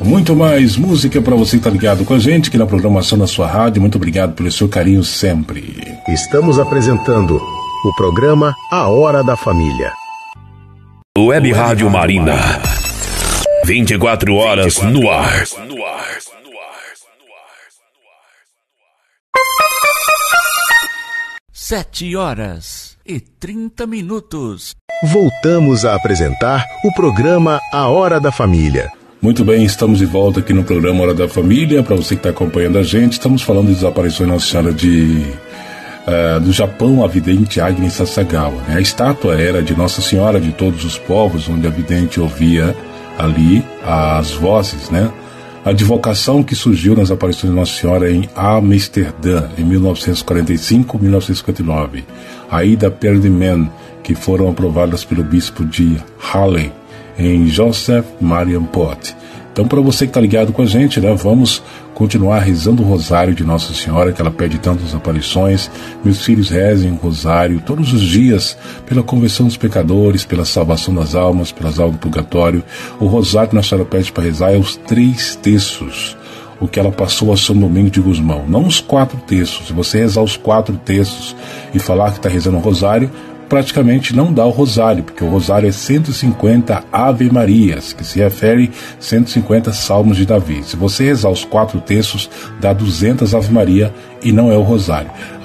Muito mais música para você estar ligado com a gente aqui na programação da sua rádio. Muito obrigado pelo seu carinho sempre. Estamos apresentando o programa A Hora da Família. Web Rádio Marina. 24 horas no ar. 7h30. Voltamos a apresentar o programa A Hora da Família. Muito bem, estamos de volta aqui no programa Hora da Família. Para você que está acompanhando a gente, estamos falando de desaparições Nossa Senhora do Japão, a vidente Agnes Sasagawa, né? A estátua era de Nossa Senhora de todos os povos, onde a vidente ouvia ali as vozes, né? A advocação que surgiu nas aparições de Nossa Senhora em Amsterdã, em 1945 e 1959. A Ida Perdiman, que foram aprovadas pelo bispo de Halle, em Joseph Marian Pot. Então, para você que está ligado com a gente, né, vamos continuar rezando o rosário de Nossa Senhora, que ela pede tantas aparições. Meus filhos, rezem o rosário todos os dias, pela conversão dos pecadores, pela salvação das almas, pelas almas do purgatório. O rosário que Nossa Senhora pede para rezar é os 3 terços, o que ela passou a São Domingos de Gusmão, não os 4 terços. Se você rezar os 4 terços e falar que está rezando o rosário, praticamente não dá o rosário, porque o rosário é 150 Ave Marias, que se refere 150 Salmos de Davi. Se você rezar os 4 terços, dá 200 Ave Maria e não é o rosário.